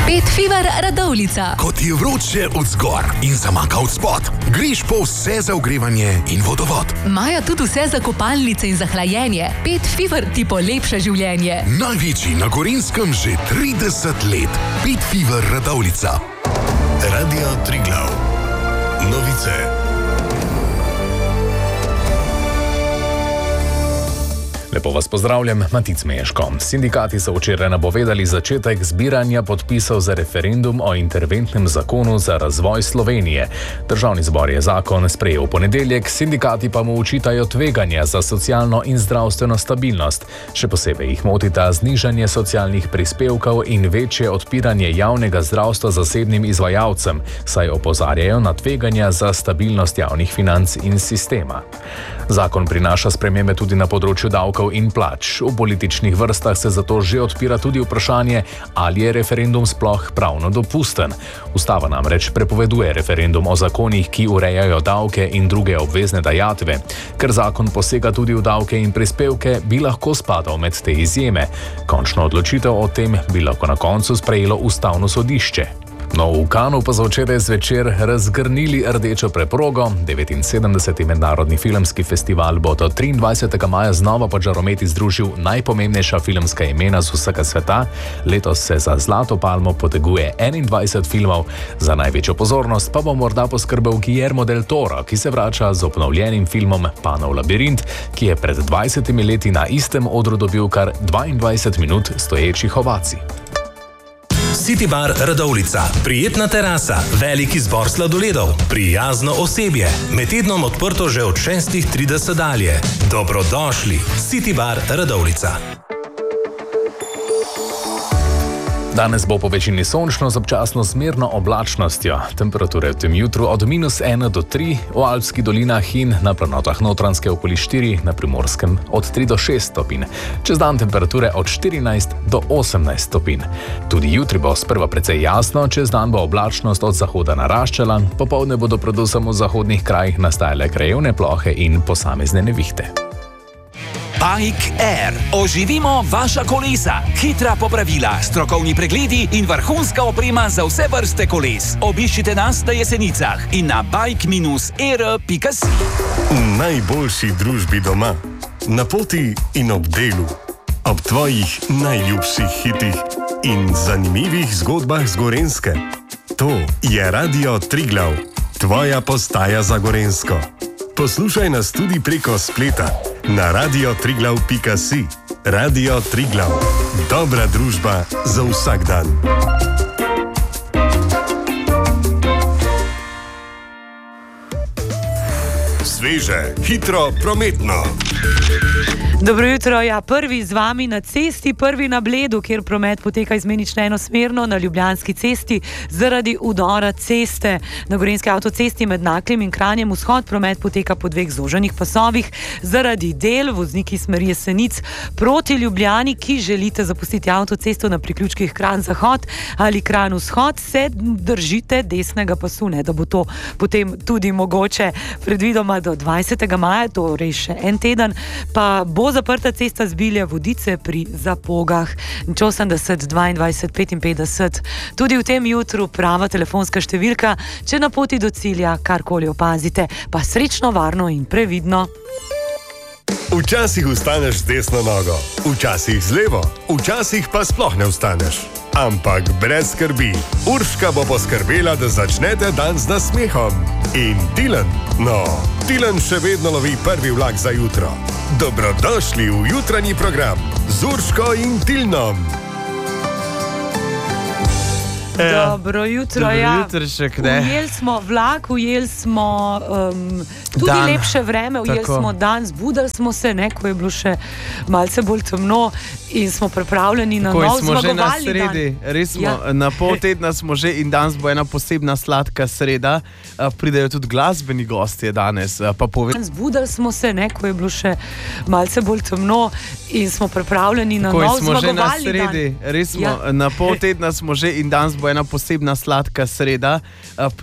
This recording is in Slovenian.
Pet Fever Radovljica. Ko ti je vroče od zgor in zamaka od spod, greš po vse za ogrevanje in vodovod. Maja tudi vse za kopalnice in za hlajenje. Pet Fever ti polepša življenje. Največji na Gorenjskem že 30 let. Pet Fever Radovljica. Radio Triglav. Novice. Lepo vas pozdravljam, Matic Meško. Sindikati so včeraj napovedali začetek zbiranja podpisov za referendum o interventnem zakonu za razvoj Slovenije. Državni zbor je zakon sprejel v ponedeljek, sindikati pa mu očitajo tveganja za socialno in zdravstveno stabilnost. Še posebej jih motita znižanje socialnih prispevkov in večje odpiranje javnega zdravstva zasebnim izvajalcem, saj opozarjajo na tveganja za stabilnost javnih financ in sistema. Zakon prinaša spremembe tudi na področju davkov in plač. V političnih vrstah se zato že odpira tudi vprašanje, ali je referendum sploh pravno dopusten. Ustava namreč prepoveduje referendum o zakonih, ki urejajo davke in druge obvezne dajatve. Ker zakon posega tudi v davke in prispevke, bi lahko spadal med te izjeme. Končno odločitev o tem bi lahko na koncu sprejelo Ustavno sodišče. No, v Kanu pa so včeraj zvečer razgrnili rdečo preprogo. 79. mednarodni filmski festival bo do 23. maja znova pod žarometi združil najpomembnejša filmska imena z vsega sveta. Letos se za Zlato palmo poteguje 21 filmov. Za največjo pozornost pa bo morda poskrbel Guillermo del Toro, ki se vrača z obnovljenim filmom Panov labirint, ki je pred 20 leti na istem odru dobil kar 22 minut stoječih ovacij. City Bar Radovljica. Prijetna terasa, velik izbor sladoledov, prijazno osebje. Med tednom odprto že od 6:30 dalje. Dobrodošli. City Bar Radovljica. Danes bo po večini sončno z občasno zmerno oblačnostjo. Temperature v tem jutru od -1 do 3, v Alpskih dolinah in na planotah Notranjske okoli 4, na Primorskem od 3 do 6 stopinj. Čez dan temperature od 14 do 18 stopinj. Tudi jutri bo sprva precej jasno, čez dan bo oblačnost od zahoda naraščala, popoldne bodo predvsem v zahodnih krajih nastajale krajevne plohe in posamezne nevihte. Bike Air. Oživimo vaša kolesa. Hitra popravila, strokovni pregledi in vrhunska oprema za vse vrste koles. Obiščite nas na Jesenicah in na bike-air.si. V najboljši družbi doma, na poti in ob delu, ob tvojih najljubših hitih in zanimivih zgodbah z Gorenjske. To je Radio Triglav, tvoja postaja za Gorenjsko. Poslušaj nas tudi preko spleta na radiotriglav.si. Radio Triglav. Dobra družba za vsak dan. Sveže, hitro, prometno. Dobro jutro, prvi z vami na cesti, prvi na Bledu, kjer promet poteka izmenično enosmerno na Ljubljanski cesti zaradi udora ceste. Na Gorenjski avtocesti med Naklem in Kranjem vzhod promet poteka po dveh zoženih pasovih zaradi del. Vozniki smeri Jesenic proti Ljubljani, ki želite zapustiti avtocesto na priključkih Kranj zahod ali Kranj vzhod, se držite desnega pasu, da bo to potem tudi mogoče. Predvidoma do 20. maja, torej še en teden, pa bo zaprta cesta Zbilje-Vodice pri Zapogah. 80 22 55. Tudi v tem jutru prava telefonska številka, če na poti do cilja karkoli opazite, pa srečno, varno in previdno. Včasih vstaneš z desno nogo, včasih z levo, včasih pa sploh ne vstaneš. Ampak brez skrbi, Urška bo poskrbela, da začnete dan z nasmehom. In Tilen, Tilen še vedno lovi prvi vlak za jutro. Dobrodošli v jutranji program z Urško in Tilnom. Dobro jutro, ujeli smo vlak, ujeli smo tudi dan, lepše vreme, ujeli smo dan, zbudili smo se, ko je bilo še malce bolj temno in smo pripravljeni na nov zmagovalni dan. Smo že na sredi, res smo, na pol tedna smo že in danes bo ena posebna sladka sreda. Pridejo tudi glasbeni gostje danes. Zbudili smo se, ko je bilo še malce bolj temno in smo pripravljeni na nov zmagovalni dan. Smo že na sredi, res smo, na pol tedna smo že in danes bo ena posebna sladka sreda.